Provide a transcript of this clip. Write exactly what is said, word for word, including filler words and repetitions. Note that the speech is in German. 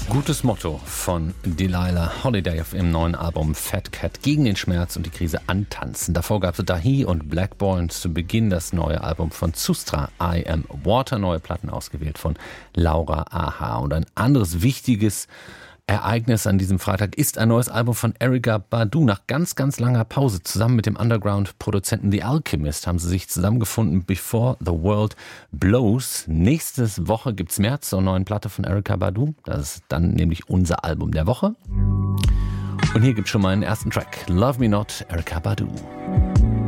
Gutes Motto von Delilah Holiday auf ihrem neuen Album Fat Cat. Gegen den Schmerz und die Krise antanzen. Davor gab es Dahi und Black Boy und zu Beginn das neue Album von Sustra, I Am Water. Neue Platten ausgewählt von Laura Aha. Und ein anderes wichtiges Ereignis an diesem Freitag ist ein neues Album von Erykah Badu. Nach ganz, ganz langer Pause zusammen mit dem Underground-Produzenten The Alchemist haben sie sich zusammengefunden. Before the World Blows. Nächste Woche gibt's mehr zur neuen Platte von Erykah Badu. Das ist dann nämlich unser Album der Woche. Und hier gibt's schon mal einen ersten Track. Love Me Not, Erykah Badu.